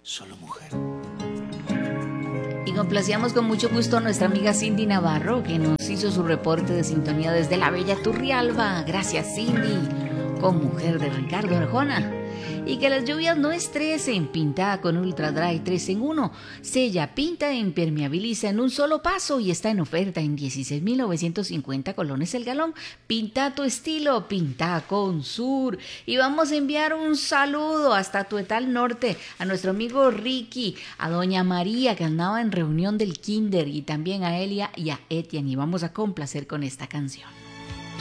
solo mujer. Y complacíamos con mucho gusto a nuestra amiga Cindy Navarro, que nos hizo su reporte de sintonía desde la bella Turrialba. Gracias, Cindy, con Mujer de Ricardo Arjona. Y que las lluvias no estresen, pintada con Ultra Dry 3 en 1. Sella, pinta e impermeabiliza en un solo paso y está en oferta en 16.950 colones el galón. Pinta tu estilo, pinta con Sur. Y vamos a enviar un saludo hasta Tuetal Norte a nuestro amigo Ricky, a doña María que andaba en reunión del kinder y también a Elia y a Etienne. Y vamos a complacer con esta canción.